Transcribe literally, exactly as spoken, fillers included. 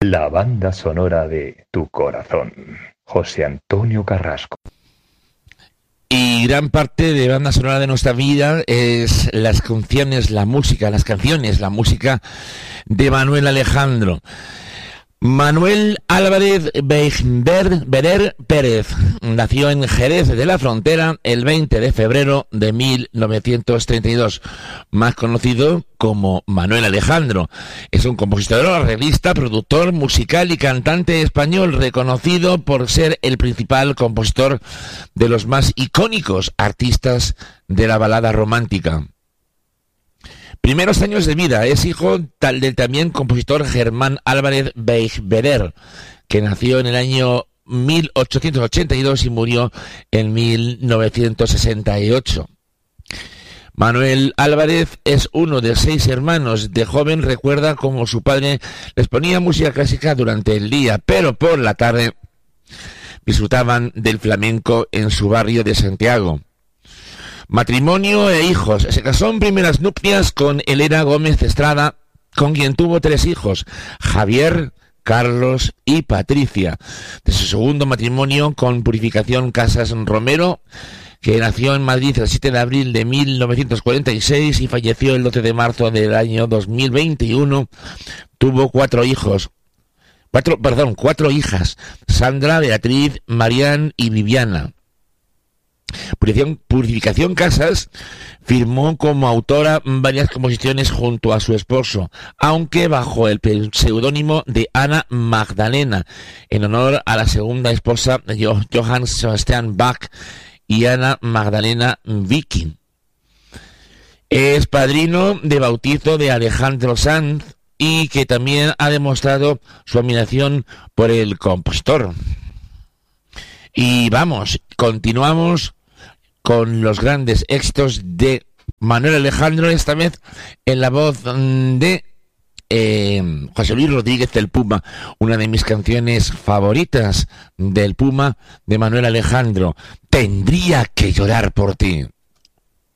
La banda sonora de Tu Corazón, José Antonio Carrasco. Y gran parte de banda sonora de nuestra vida es las canciones, la música, las canciones, la música de Manuel Alejandro. Manuel Álvarez Berer Pérez nació en Jerez de la Frontera el veinte de febrero de mil novecientos treinta y dos, más conocido como Manuel Alejandro. Es un compositor, arreglista, productor musical y cantante español, reconocido por ser el principal compositor de los más icónicos artistas de la balada romántica. Primeros años de vida, es hijo tal del también compositor Germán Álvarez Berer, que nació en el año mil ochocientos ochenta y dos y murió en mil novecientos sesenta y ocho. Manuel Álvarez es uno de seis hermanos. De joven recuerda cómo su padre les ponía música clásica durante el día, pero por la tarde disfrutaban del flamenco en su barrio de Santiago. Matrimonio e hijos. Se casó en primeras nupcias con Elena Gómez Estrada, con quien tuvo tres hijos, Javier, Carlos y Patricia. De su segundo matrimonio con Purificación Casas Romero, que nació en Madrid el siete de abril de mil novecientos cuarenta y seis y falleció el doce de marzo del año dos mil veintiuno, tuvo cuatro hijos. Cuatro, perdón, cuatro hijas, Sandra, Beatriz, Marián y Viviana. Purificación, Purificación Casas firmó como autora varias composiciones junto a su esposo, aunque bajo el seudónimo de Ana Magdalena, en honor a la segunda esposa de Johann Sebastian Bach y Ana Magdalena Viking. Es padrino de bautizo de Alejandro Sanz y que también ha demostrado su admiración por el compositor. Y vamos, continuamos con los grandes éxitos de Manuel Alejandro, esta vez en la voz de eh, José Luis Rodríguez del Puma, una de mis canciones favoritas del Puma, de Manuel Alejandro, Tendría que llorar por ti.